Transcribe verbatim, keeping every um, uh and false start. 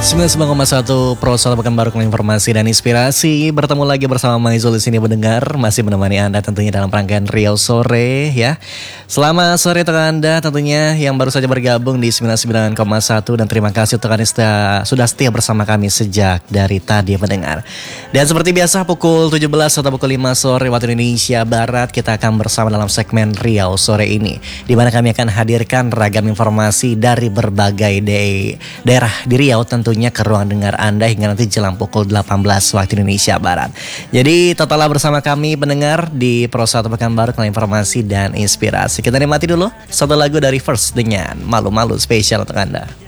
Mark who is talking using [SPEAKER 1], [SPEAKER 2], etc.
[SPEAKER 1] sembilan puluh sembilan koma satu Pro Solo Pekanbaru, informasi dan inspirasi. Bertemu lagi bersama Maizul di sini mendengar, masih menemani Anda tentunya dalam rangkaian Riau Sore ya. Selamat sore untuk Anda tentunya yang baru saja bergabung di sembilan puluh sembilan koma satu, dan terima kasih untuk Anda sudah, sudah setia bersama kami sejak dari tadi mendengar. Dan seperti biasa pukul tujuh belas atau pukul lima sore waktu Indonesia Barat, kita akan bersama dalam segmen Riau Sore ini, di mana kami akan hadirkan ragam informasi dari berbagai de- daerah di Riau tentunya ke ruang dengar Anda hingga nanti jelang pukul delapan belas waktu Indonesia Barat. Jadi totalnya bersama kami pendengar di Pro Solo Pekanbaru dengan informasi dan inspirasi. Kita nikmati dulu satu lagu dari First dengan Malu-Malu spesial untuk Anda.